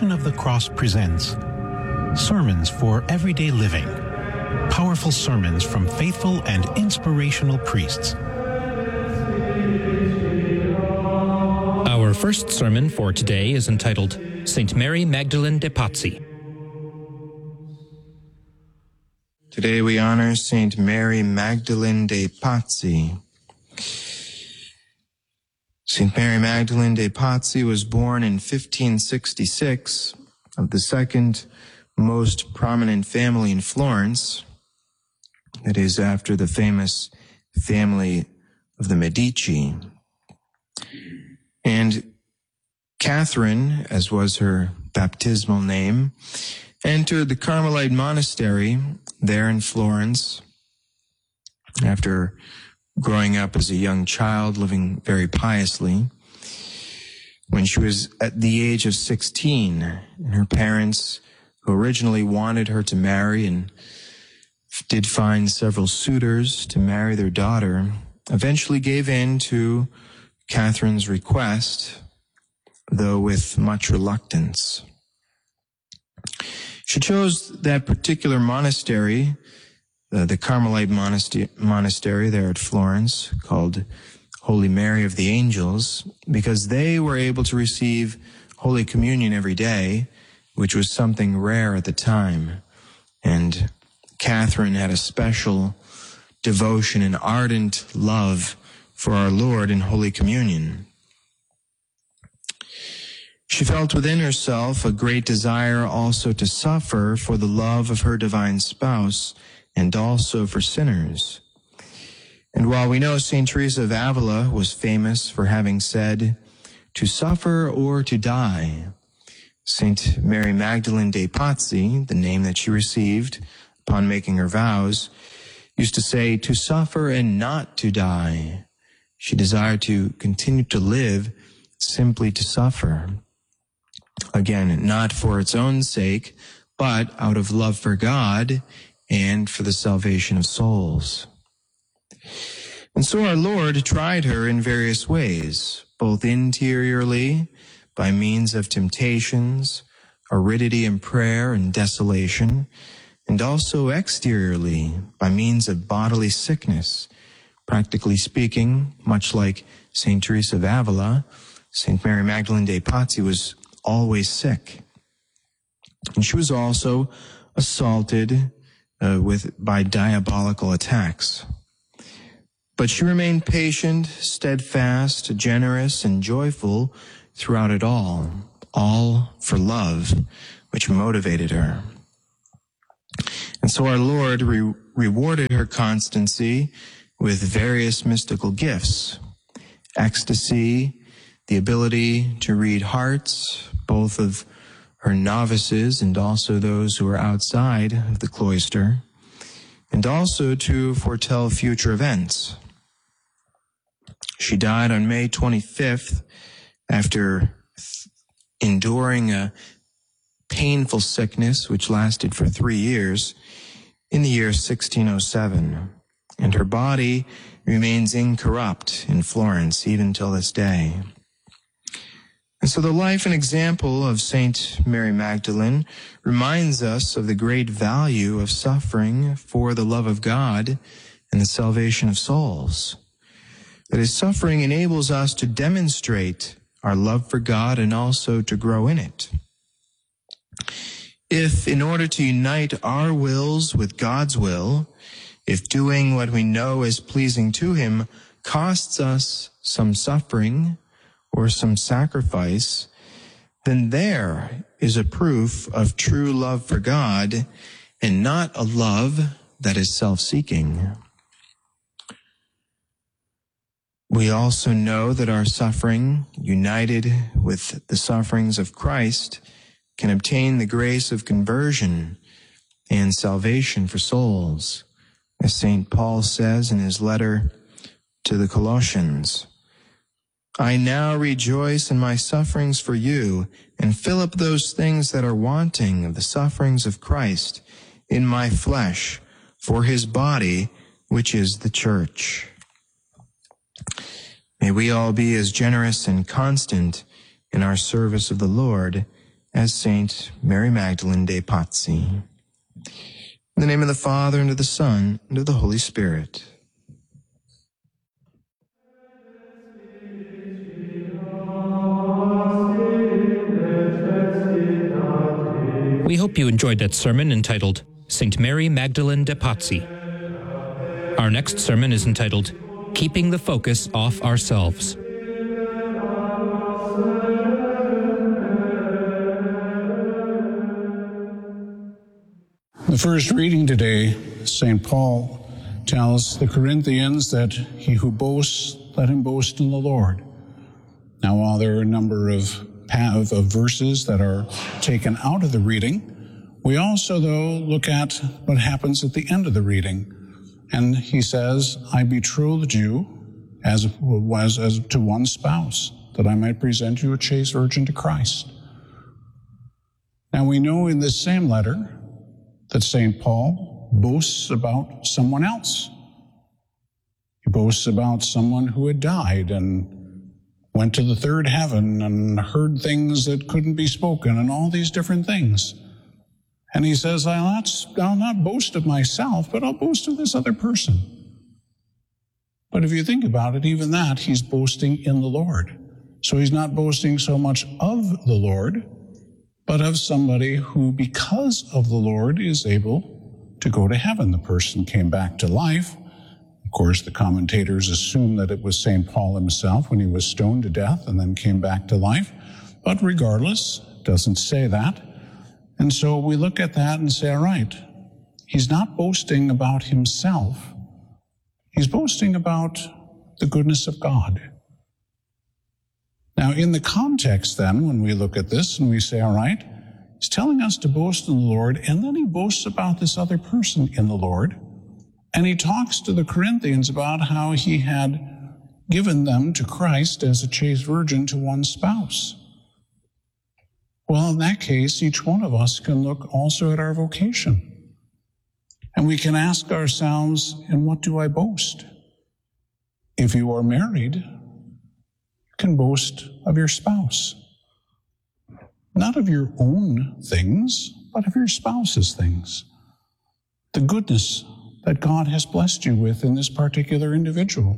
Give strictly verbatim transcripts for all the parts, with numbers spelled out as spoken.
Passion of the Cross presents Sermons for Everyday Living. Powerful sermons from faithful and inspirational priests. Our first sermon for today is entitled Saint Mary Magdalene de Pazzi. Today we honor Saint Mary Magdalene de Pazzi. Saint Mary Magdalene de Pazzi was born in fifteen sixty-six of the second most prominent family in Florence. That is, after the famous family of the Medici. And Catherine, as was her baptismal name, entered the Carmelite monastery there in Florence after growing up as a young child, living very piously. When she was at the age of sixteen, and her parents, who originally wanted her to marry and did find several suitors to marry their daughter, eventually gave in to Catherine's request, though with much reluctance. She chose that particular monastery, uh, the Carmelite monastery, monastery there at Florence, called Holy Mary of the Angels, because they were able to receive Holy Communion every day, which was something rare at the time. And Catherine had a special devotion and ardent love for our Lord in Holy Communion. She felt within herself a great desire also to suffer for the love of her divine spouse and also for sinners. And while we know Saint Teresa of Avila was famous for having said, "To suffer or to die," Saint Mary Magdalene de Pazzi, the name that she received upon making her vows, used to say, "To suffer and not to die." She desired to continue to live simply to suffer. Again, not for its own sake, but out of love for God and for the salvation of souls. And so our Lord tried her in various ways, both interiorly, by means of temptations, aridity in prayer and desolation, and also exteriorly, by means of bodily sickness. Practically speaking, much like Saint Teresa of Avila, Saint Mary Magdalene de Pazzi was always sick. And she was also assaulted uh, with by diabolical attacks. But she remained patient, steadfast, generous, and joyful throughout it all, all for love, which motivated her. And so our Lord re- rewarded her constancy with various mystical gifts, ecstasy, the ability to read hearts, both of her novices and also those who are outside of the cloister, and also to foretell future events. She died on May twenty-fifth after enduring a painful sickness which lasted for three years in the year sixteen oh seven, and her body remains incorrupt in Florence even till this day. And so the life and example of Saint Mary Magdalene reminds us of the great value of suffering for the love of God and the salvation of souls. That is, suffering enables us to demonstrate our love for God and also to grow in it. If, in order to unite our wills with God's will, if doing what we know is pleasing to Him costs us some suffering or some sacrifice, then there is a proof of true love for God and not a love that is self-seeking. We also know that our suffering, united with the sufferings of Christ, can obtain the grace of conversion and salvation for souls, as Saint Paul says in his letter to the Colossians, "I now rejoice in my sufferings for you, and fill up those things that are wanting of the sufferings of Christ in my flesh, for his body, which is the church." May we all be as generous and constant in our service of the Lord as Saint Mary Magdalene de Pazzi. In the name of the Father, and of the Son, and of the Holy Spirit. We hope you enjoyed that sermon entitled Saint Mary Magdalene de Pazzi. Our next sermon is entitled Keeping the Focus Off Ourselves. The first reading today, Saint Paul tells the Corinthians that he who boasts, let him boast in the Lord. Now, while there are a number of, of verses that are taken out of the reading, we also, though, look at what happens at the end of the reading. And he says, I betrothed you as, as, as to one spouse, that I might present you a chaste virgin to Christ. Now, we know in this same letter that Saint Paul boasts about someone else. He boasts about someone who had died and went to the third heaven and heard things that couldn't be spoken and all these different things. And he says, I'll not, I'll not boast of myself, but I'll boast of this other person. But if you think about it, even that, he's boasting in the Lord. So he's not boasting so much of the Lord, but of somebody who, because of the Lord, is able to go to heaven. The person came back to life. Of course, the commentators assume that it was Saint Paul himself when he was stoned to death and then came back to life. But regardless, it doesn't say that. And so we look at that and say, all right, he's not boasting about himself. He's boasting about the goodness of God. Now, in the context then, when we look at this and we say, all right, he's telling us to boast in the Lord, and then he boasts about this other person in the Lord, and he talks to the Corinthians about how he had given them to Christ as a chaste virgin to one spouse. Well, in that case, each one of us can look also at our vocation, and we can ask ourselves, in what do I boast? If you are married, can boast of your spouse. Not of your own things, but of your spouse's things. The goodness that God has blessed you with in this particular individual.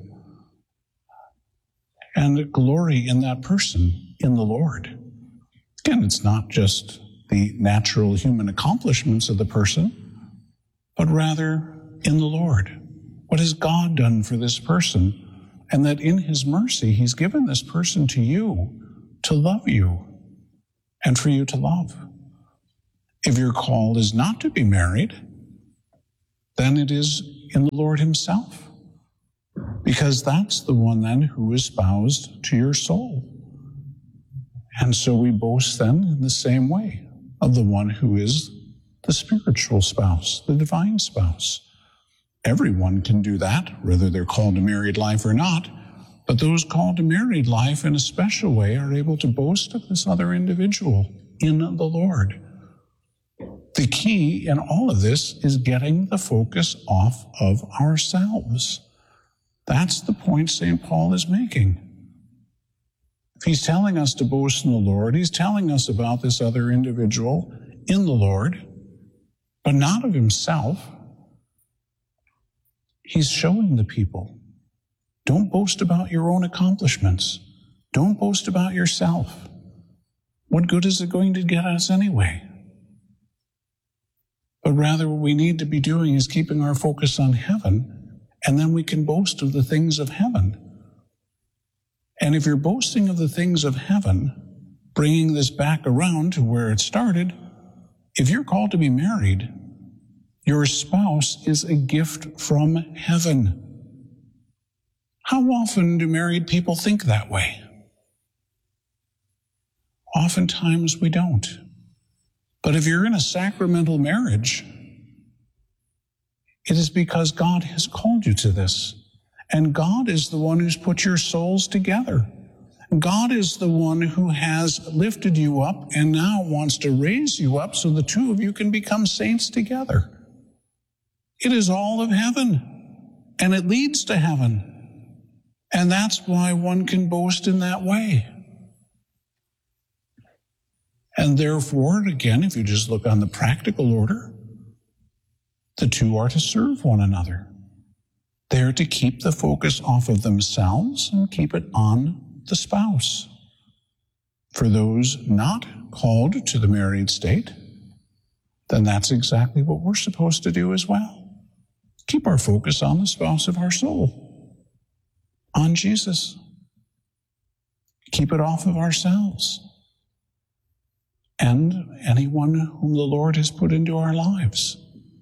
And glory in that person, in the Lord. Again, it's not just the natural human accomplishments of the person, but rather in the Lord. What has God done for this person? And that in his mercy, he's given this person to you to love you and for you to love. If your call is not to be married, then it is in the Lord himself, because that's the one then who is espoused to your soul. And so we boast then in the same way of the one who is the spiritual spouse, the divine spouse. Everyone can do that, whether they're called to married life or not, but those called to married life in a special way are able to boast of this other individual in the Lord. The key in all of this is getting the focus off of ourselves. That's the point Saint Paul is making. If he's telling us to boast in the Lord, he's telling us about this other individual in the Lord, but not of himself. He's showing the people, don't boast about your own accomplishments. Don't boast about yourself. What good is it going to get us anyway? But rather what we need to be doing is keeping our focus on heaven, and then we can boast of the things of heaven. And if you're boasting of the things of heaven, bringing this back around to where it started, if you're called to be married, your spouse is a gift from heaven. How often do married people think that way? Oftentimes we don't. But if you're in a sacramental marriage, it is because God has called you to this. And God is the one who's put your souls together. God is the one who has lifted you up and now wants to raise you up so the two of you can become saints together. It is all of heaven, and it leads to heaven. And that's why one can boast in that way. And therefore, again, if you just look on the practical order, the two are to serve one another. They're to keep the focus off of themselves and keep it on the spouse. For those not called to the married state, then that's exactly what we're supposed to do as well. Keep our focus on the spouse of our soul, on Jesus. Keep it off of ourselves and anyone whom the Lord has put into our lives.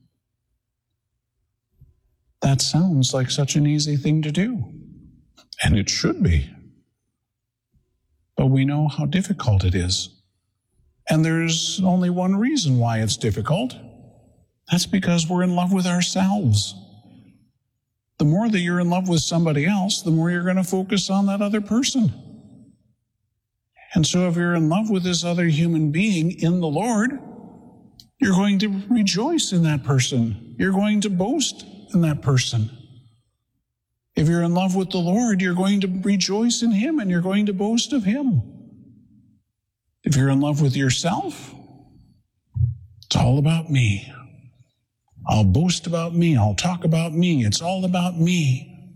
That sounds like such an easy thing to do, and it should be. But we know how difficult it is. And there's only one reason why it's difficult. That's because we're in love with ourselves. The more that you're in love with somebody else, the more you're going to focus on that other person. And so if you're in love with this other human being in the Lord, you're going to rejoice in that person. You're going to boast in that person. If you're in love with the Lord, you're going to rejoice in him and you're going to boast of him. If you're in love with yourself, it's all about me. I'll boast about me. I'll talk about me. It's all about me.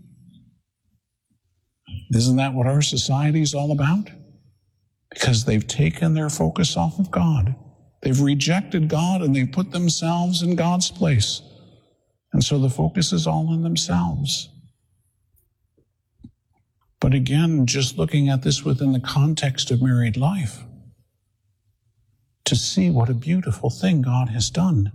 Isn't that what our society is all about? Because they've taken their focus off of God. They've rejected God and they've put themselves in God's place. And so the focus is all on themselves. But again, just looking at this within the context of married life, to see what a beautiful thing God has done.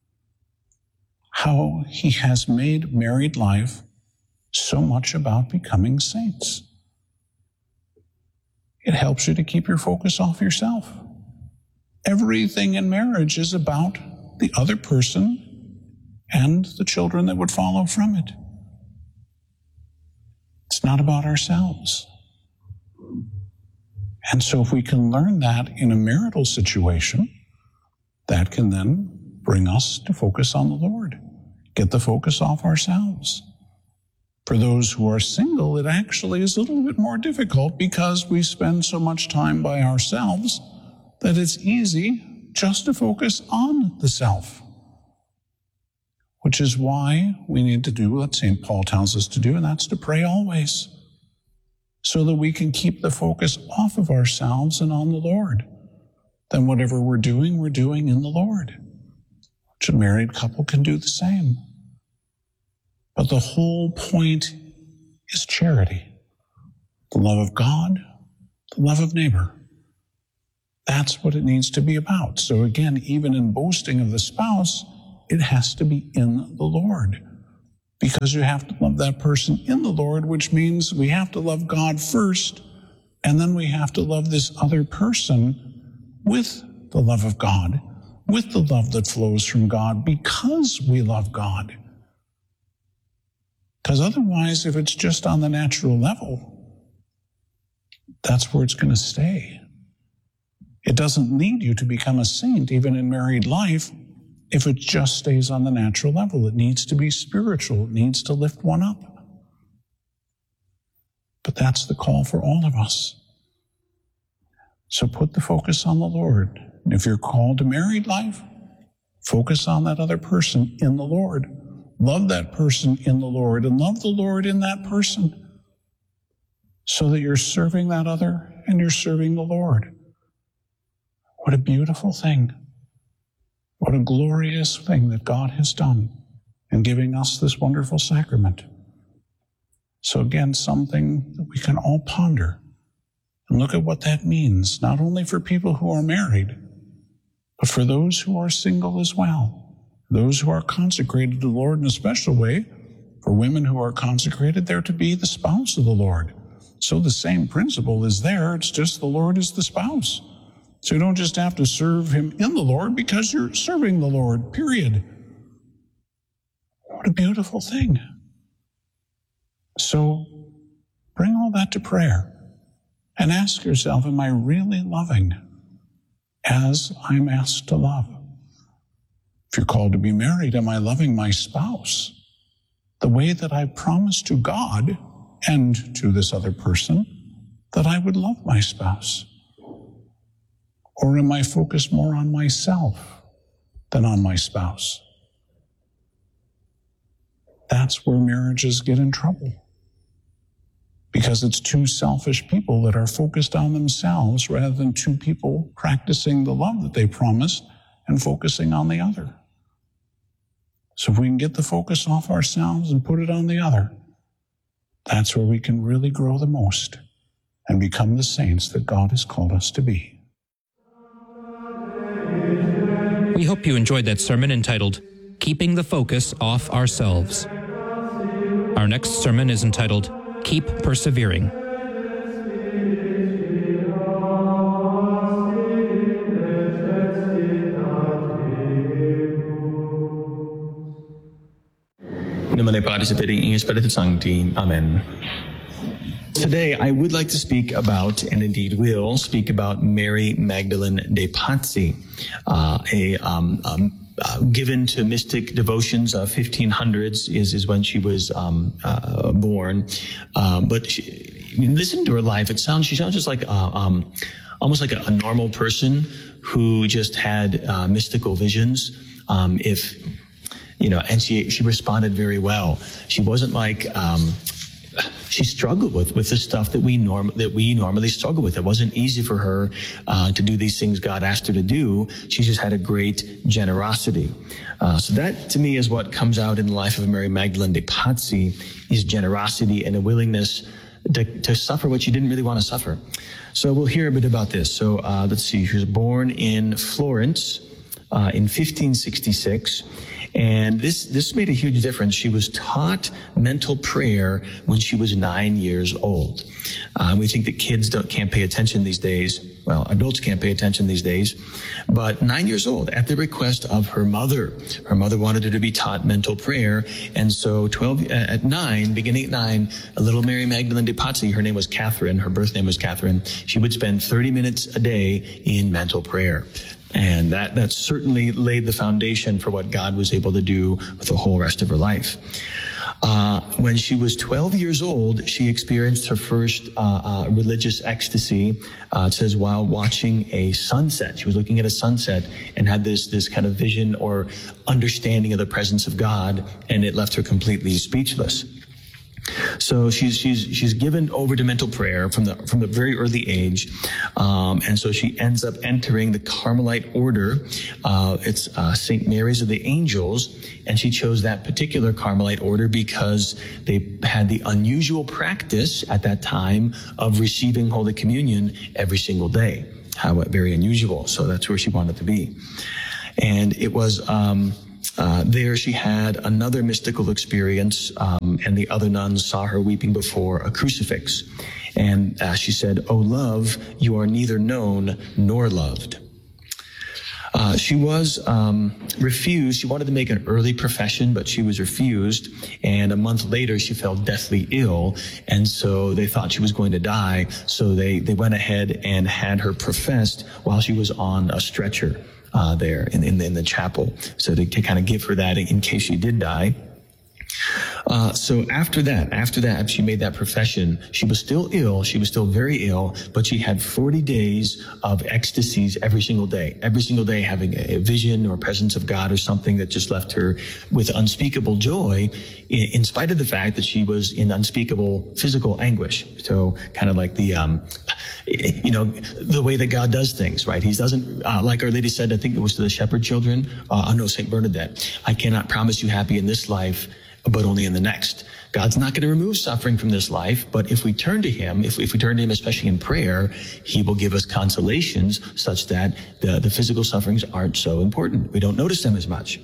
How he has made married life so much about becoming saints. It helps you to keep your focus off yourself. Everything in marriage is about the other person and the children that would follow from it. It's not about ourselves. And so if we can learn that in a marital situation, that can then bring us to focus on the Lord. Get the focus off ourselves. For those who are single, it actually is a little bit more difficult because we spend so much time by ourselves that it's easy just to focus on the self. Which is why we need to do what Saint Paul tells us to do, and that's to pray always, so that we can keep the focus off of ourselves and on the Lord. Then whatever we're doing, we're doing in the Lord. Which a married couple can do the same. But the whole point is charity. The love of God, the love of neighbor. That's what it needs to be about. So again, even in boasting of the spouse, it has to be in the Lord. Because you have to love that person in the Lord, which means we have to love God first, and then we have to love this other person with the love of God, with the love that flows from God, because we love God. Because otherwise, if it's just on the natural level, that's where it's going to stay. It doesn't need you to become a saint, even in married life, if it just stays on the natural level. It needs to be spiritual. It needs to lift one up. But that's the call for all of us. So put the focus on the Lord. And if you're called to married life, focus on that other person in the Lord. Love that person in the Lord and love the Lord in that person so that you're serving that other and you're serving the Lord. What a beautiful thing. What a glorious thing that God has done in giving us this wonderful sacrament. So again, something that we can all ponder and look at what that means, not only for people who are married, but for those who are single as well. Those who are consecrated to the Lord in a special way. For women who are consecrated, they're to be the spouse of the Lord. So the same principle is there. It's just the Lord is the spouse. So you don't just have to serve him in the Lord because you're serving the Lord, period. What a beautiful thing. So bring all that to prayer and ask yourself, am I really loving as I'm asked to love? If you're called to be married, am I loving my spouse the way that I promised to God and to this other person that I would love my spouse? Or am I focused more on myself than on my spouse? That's where marriages get in trouble. Because it's two selfish people that are focused on themselves rather than two people practicing the love that they promised and focusing on the other. So if we can get the focus off ourselves and put it on the other, that's where we can really grow the most and become the saints that God has called us to be. We hope you enjoyed that sermon entitled, Keeping the Focus Off Ourselves. Our next sermon is entitled, Keep Persevering. Numele Patris et Spiritus Sancti. Amen. Today, I would like to speak about, and indeed will speak about, Mary Magdalene de Pazzi, uh, a um, um, uh, given to mystic devotions of fifteen hundreds is is when she was um, uh, born. Um, but she, listen to her life; it sounds she sounds just like uh, um, almost like a, a normal person who just had uh, mystical visions. Um, if you know, and she she responded very well. She wasn't like. Um, She struggled with, with the stuff that we norm, that we normally struggle with. It wasn't easy for her uh, to do these things God asked her to do. She just had a great generosity. Uh, so that, to me, is what comes out in the life of Mary Magdalene de Pazzi, is generosity and a willingness to, to suffer what she didn't really want to suffer. So we'll hear a bit about this. So uh, let's see. She was born in Florence uh, in fifteen sixty-six. And this, this made a huge difference. She was taught mental prayer when she was nine years old. Uh, we think that kids don't, can't pay attention these days. Well, adults can't pay attention these days. But nine years old, at the request of her mother. Her mother wanted her to be taught mental prayer. And so twelve, uh, at nine, beginning at nine, a little Mary Magdalene de Pazzi, her name was Catherine, her birth name was Catherine, she would spend thirty minutes a day in mental prayer. And that, that certainly laid the foundation for what God was able to do with the whole rest of her life. Uh, when she was twelve years old, she experienced her first uh, uh, religious ecstasy. Uh, it says while watching a sunset. She was looking at a sunset and had this, this kind of vision or understanding of the presence of God, and it left her completely speechless. So she's she's she's given over to mental prayer from the from the very early age, um, and so she ends up entering the Carmelite order. Uh, it's uh, Saint Mary's of the Angels, and she chose that particular Carmelite order because they had the unusual practice at that time of receiving Holy Communion every single day. How very unusual. So that's where she wanted to be, and it was. Um, Uh, there she had another mystical experience, um, and the other nuns saw her weeping before a crucifix. And uh, she said, "Oh, love, you are neither known nor loved." Uh, she was um, refused. She wanted to make an early profession, but she was refused. And a month later, she fell deathly ill, and so they thought she was going to die. So they, they went ahead and had her professed while she was on a stretcher. Uh, there in, in, in the chapel, so to, to kind of give her that in case she did die. Uh, so after that, after that, she made that profession. She was still ill. She was still very ill, but she had forty days of ecstasies every single day, every single day having a, a vision or presence of God or something that just left her with unspeakable joy, in, in spite of the fact that she was in unspeakable physical anguish. So kind of like the, um, you know, the way that God does things, right? He doesn't, uh, like Our Lady said, I think it was to the shepherd children, uh, oh no, Saint Bernadette, I cannot promise you happy in this life, but only in the next. God's not going to remove suffering from this life, but if we turn to him, if, if we turn to him, especially in prayer, he will give us consolations such that the, the physical sufferings aren't so important. We don't notice them as much.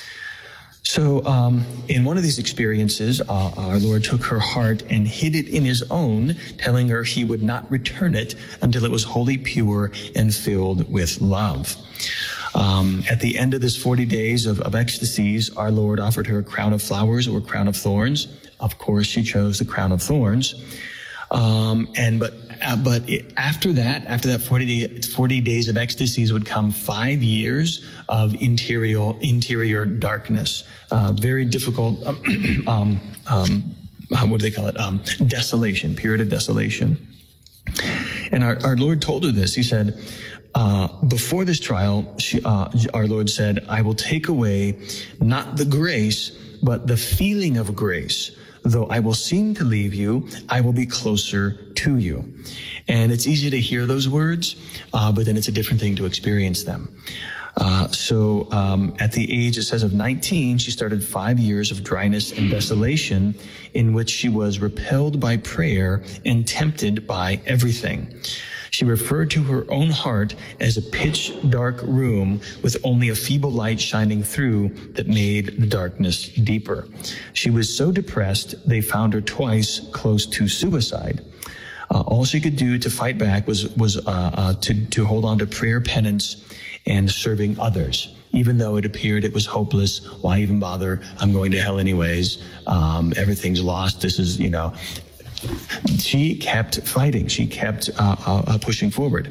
So um, in one of these experiences, uh, our Lord took her heart and hid it in his own, telling her he would not return it until it was wholly pure and filled with love. Um, at the end of this forty days of, of ecstasies, our Lord offered her a crown of flowers or a crown of thorns. Of course, she chose the crown of thorns. Um, and but uh, but it, after that, after that forty, day, forty days of ecstasies would come five years of interior interior darkness. Uh, very difficult. Um, um, what do they call it? Um, desolation. Period of desolation. And our, our Lord told her this. He said, Uh, before this trial, she, uh, our Lord said, I will take away not the grace, but the feeling of grace. Though I will seem to leave you, I will be closer to you. And it's easy to hear those words, uh, but then it's a different thing to experience them. Uh, so um, at the age, it says, of nineteen, she started five years of dryness and desolation in which she was repelled by prayer and tempted by everything. She referred to her own heart as a pitch-dark room with only a feeble light shining through that made the darkness deeper. She was so depressed, they found her twice close to suicide. Uh, all she could do to fight back was was uh, uh, to, to hold on to prayer, penance, and serving others. Even though it appeared it was hopeless, why even bother? I'm going to hell anyways. Um, everything's lost. This is, you know... She kept fighting. She kept uh, uh, pushing forward.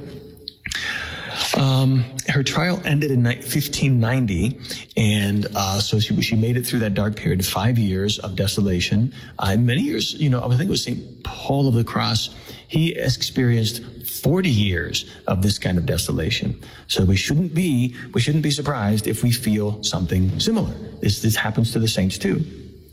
Um, her trial ended in fifteen ninety, and uh, so she, she made it through that dark period, five years of desolation. Uh, many years, you know, I think it was Saint Paul of the Cross. He experienced forty years of this kind of desolation. So we shouldn't be we shouldn't be surprised if we feel something similar. This this happens to the saints too.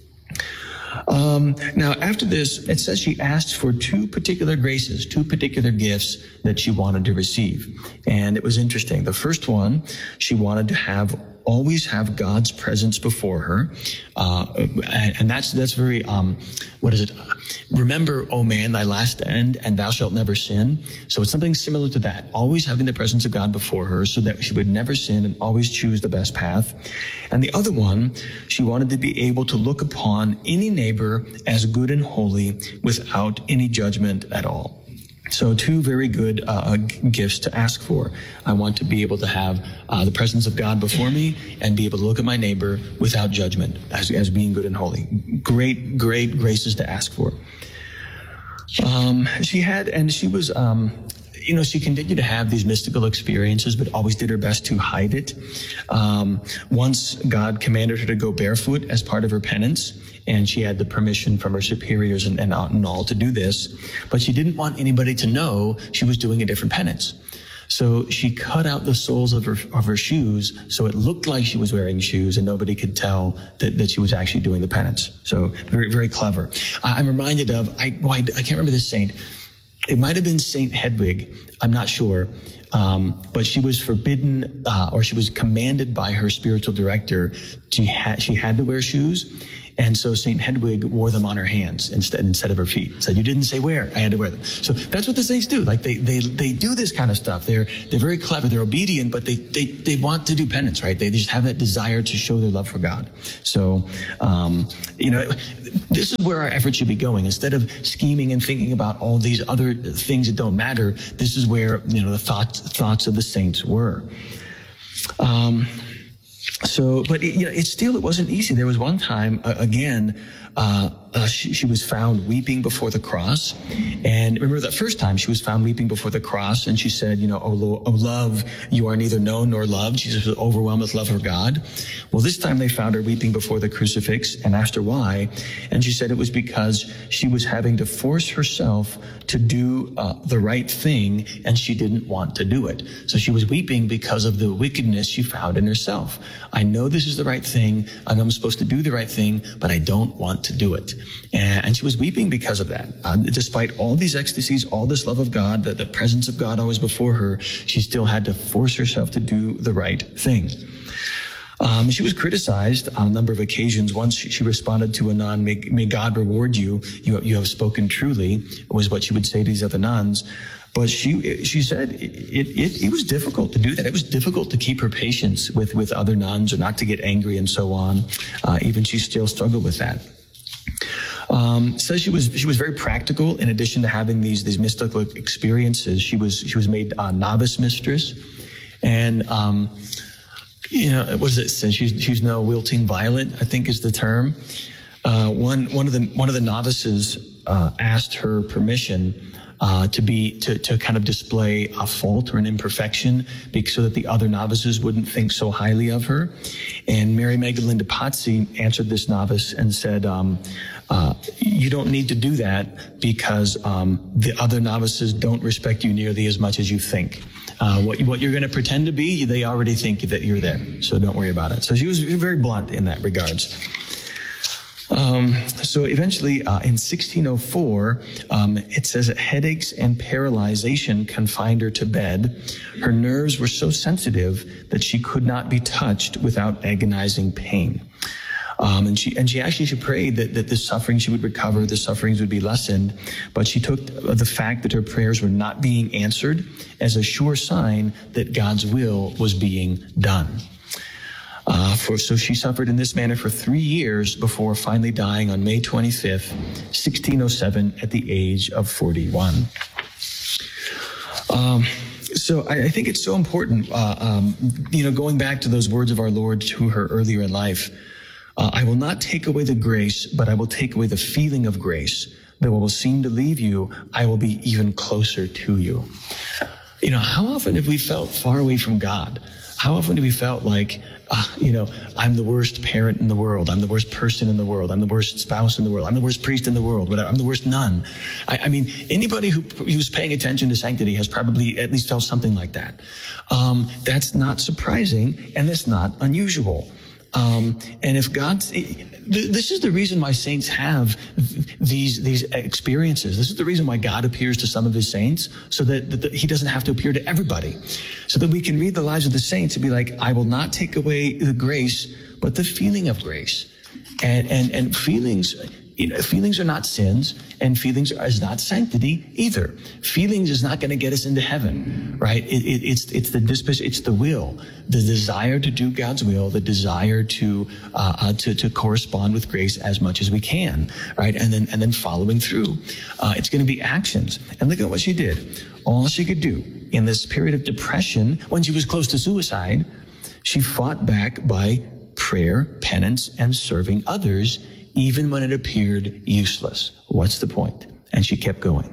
Um, now, after this, it says she asked for two particular graces, two particular gifts that she wanted to receive. And it was interesting. The first one, she wanted to have always have God's presence before her. Uh, and, and that's, that's very, um, what is it? Remember, O man, thy last end, and thou shalt never sin. So it's something similar to that. Always having the presence of God before her so that she would never sin and always choose the best path. And the other one, she wanted to be able to look upon any neighbor as good and holy without any judgment at all. So two very good uh, gifts to ask for. I want to be able to have uh, the presence of God before me and be able to look at my neighbor without judgment as, as being good and holy. Great, great graces to ask for. Um, she had, and she was, um, you know, she continued to have these mystical experiences, but always did her best to hide it. Um, once God commanded her to go barefoot as part of her penance, and she had the permission from her superiors and, and, and all to do this, but she didn't want anybody to know she was doing a different penance. So she cut out the soles of her of her shoes so it looked like she was wearing shoes and nobody could tell that, that she was actually doing the penance. So very, very clever. I'm reminded of, I, well, I, I can't remember this saint. It might have been Saint Hedwig. I'm not sure. Um, but she was forbidden, uh, or she was commanded by her spiritual director. She had, she had to wear shoes. And so Saint Hedwig wore them on her hands instead instead of her feet. Said, you didn't say wear, I had to wear them. So that's what the saints do. Like they they they do this kind of stuff. They're they're very clever. They're obedient, but they they they want to do penance, right? They just have that desire to show their love for God. So um, you know, this is where our effort should be going. Instead of scheming and thinking about all these other things that don't matter, this is where, you know, the thoughts thoughts of the saints were. Um, So, but it, you know, it still, it wasn't easy. There was one time, uh, again, uh, uh, she, she was found weeping before the cross. And remember that first time she was found weeping before the cross, and she said, you know, oh, Lord, oh love, you are neither known nor loved. Jesus was overwhelmed with love for God. Well, this time they found her weeping before the crucifix and asked her why. And she said it was because she was having to force herself to do uh, the right thing, and she didn't want to do it. So she was weeping because of the wickedness she found in herself. I know this is the right thing. I know I'm supposed to do the right thing, but I don't want to do it. And she was weeping because of that. Uh, despite all these ecstasies, all this love of God, the, the presence of God always before her, she still had to force herself to do the right thing. Um, she was criticized on a number of occasions. Once she, she responded to a nun, may, may God reward you. you. You have spoken truly, was what she would say to these other nuns. But she she said it, it, it was difficult to do that. It was difficult to keep her patience with, with other nuns or not to get angry and so on. Uh, even she still struggled with that. Um, so she was she was very practical. In addition to having these these mystical experiences, she was she was made a novice mistress, and um, you know, what does it say? She's she's no wilting violet, I think is the term. Uh, one one of the one of the novices uh, asked her permission uh, to be to to kind of display a fault or an imperfection, because, so that the other novices wouldn't think so highly of her. And Mary Magdalene de Pazzi answered this novice and said, um, uh, "You don't need to do that because um, the other novices don't respect you nearly as much as you think." Uh, what, what you're going to pretend to be, they already think that you're there. So don't worry about it. So she was very blunt in that regards. Um, so eventually, uh, in sixteen oh four, um, it says that headaches and paralyzation confined her to bed. Her nerves were so sensitive that she could not be touched without agonizing pain. Um, and she and she actually she prayed that, that the suffering she would recover, the sufferings would be lessened. But she took the fact that her prayers were not being answered as a sure sign that God's will was being done. Uh, for, so she suffered in this manner for three years before finally dying on May twenty-fifth, sixteen oh seven, at the age of forty-one. Um, so I, I think it's so important, uh, um, you know, going back to those words of our Lord to her earlier in life. Uh, I will not take away the grace, but I will take away the feeling of grace. Though I will seem to leave you, I will be even closer to you. You know, how often have we felt far away from God? How often have we felt like, uh, you know, I'm the worst parent in the world. I'm the worst person in the world. I'm the worst spouse in the world. I'm the worst priest in the world. Whatever. I'm the worst nun. I, I mean, anybody who, who's paying attention to sanctity has probably at least felt something like that. Um, that's not surprising, and it's not unusual. Um, and if God's, this is the reason why saints have these, these experiences. This is the reason why God appears to some of his saints, so that, that he doesn't have to appear to everybody. So that we can read the lives of the saints and be like, I will not take away the grace, but the feeling of grace. And, and, and feelings, you know, feelings are not sins, and feelings are, is not sanctity either. Feelings is not going to get us into heaven, right? It, it, it's, it's the disposition, it's the will, the desire to do God's will, the desire to, uh, uh, to, to correspond with grace as much as we can, right? And then, and then following through. Uh, it's going to be actions. And look at what she did. All she could do in this period of depression, when she was close to suicide, she fought back by prayer, penance, and serving others, even when it appeared useless. What's the point? And she kept going.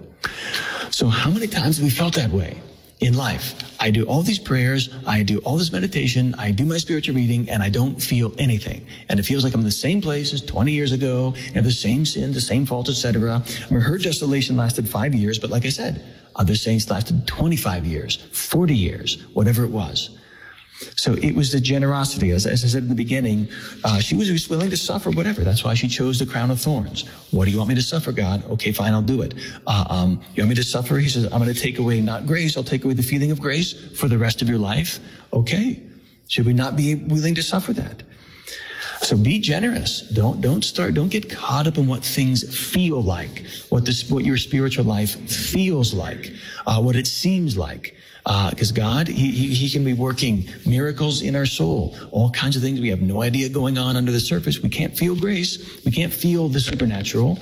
So how many times have we felt that way in life? I do all these prayers, I do all this meditation, I do my spiritual reading, and I don't feel anything. And it feels like I'm in the same place as twenty years ago, and the same sin, the same faults, et cetera. I mean, her desolation lasted five years, but like I said, other saints lasted twenty-five years, forty years, whatever it was. So it was the generosity. As, as I said in the beginning, uh, she was just willing to suffer whatever. That's why she chose the crown of thorns. What do you want me to suffer, God? Okay, fine, I'll do it. Uh, um, you want me to suffer? He says, I'm going to take away not grace. I'll take away the feeling of grace for the rest of your life. Okay. Should we not be willing to suffer that? So be generous. Don't, don't start, don't get caught up in what things feel like, what this, what your spiritual life feels like, uh, what it seems like. Because uh, God, he, he, he can be working miracles in our soul, all kinds of things we have no idea going on under the surface. We can't feel grace. We can't feel the supernatural.